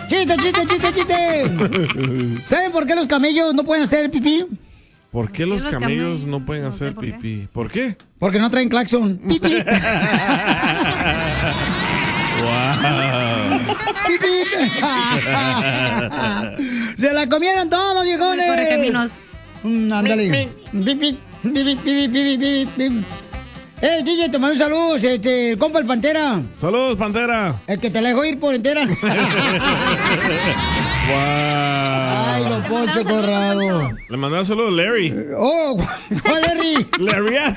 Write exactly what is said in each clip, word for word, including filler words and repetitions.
¡Chiste, chiste, chiste, chiste! ¿Saben por qué los camellos no pueden hacer pipí? ¿Por qué los camellos no pueden hacer pipí? ¿Por qué? Porque no traen claxon. ¡Pipí! ¡Wow! ¡Pipí! ¡Se la comieron todos, viejones! Correcaminos. Mm, ándale. ¡Pipí! ¡Pipí, pipí, pipí, pipí, pipí! ¡Eh, D J, te mando un saludo! Este, el compa el Pantera. ¡Saludos, Pantera! El que te la dejó ir por entera. ¡Wow! ¡Ay, don Poncho Corrado! Le mandé un saludo a Larry. ¡Oh! ¿Cuál Larry? Larry.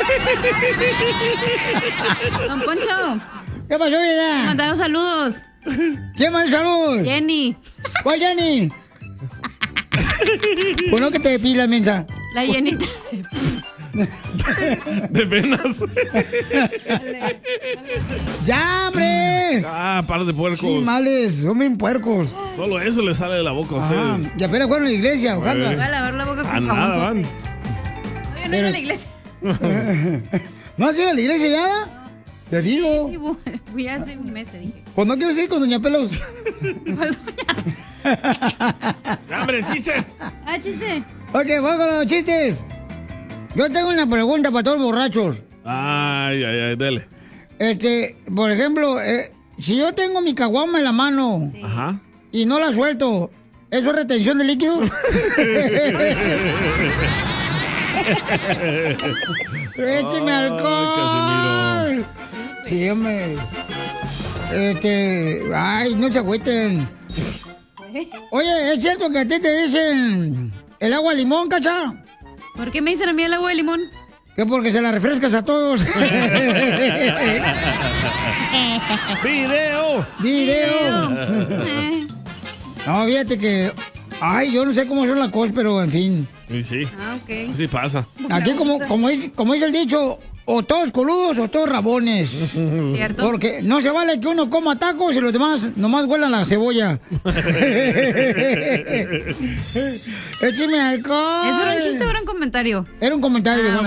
Don Poncho. ¿Qué pasó, vieja? Mandaron saludos. ¿Quién mandó saludos? Jenny. ¿Cuál Jenny? Bueno, que te depilas, mensa. La Jenita. De venas. ¡Ya, hombre! Ah, par de puercos. Sí, males, son bien puercos. Solo eso le sale de la boca a Ah, ustedes. y apenas fueron a la iglesia, Güey. ojalá. Voy a lavar la boca A con nada jabón. van. Oye, no he ido a la iglesia. ¿No has ido a la iglesia ya? Te digo. Sí, voy, voy hace un mes, te dije. Pues no quiero ir con Doña Pelos. ¡Hombre, chistes! Ah, chiste. Ok, vamos con los chistes. Yo tengo una pregunta para todos los borrachos. Ay, ay, ay, dele. Este, por ejemplo, eh, si yo tengo mi caguama en la mano Ajá. y no la suelto, ¿eso es retención de líquidos? ¡Écheme alcohol! Sí, hombre. Este, ay, no se agüiten. Oye, ¿es cierto que a ti te dicen el agua de limón, cacha? ¿Por qué me dicen a mí el agua de limón? Que porque se la refrescas a todos. ¡Video! ¡Video! Eh. No, fíjate que... Ay, yo no sé cómo son las cosas, pero en fin. Y sí. Ah, ok. Sí pasa. Aquí como, como, dice, como dice el dicho, o todos coludos o todos rabones. ¿Cierto? Porque no se vale que uno coma tacos y los demás nomás huelan la cebolla. Écheme alcohol. ¿Eso era un chiste o era un comentario? Era un comentario. Ah,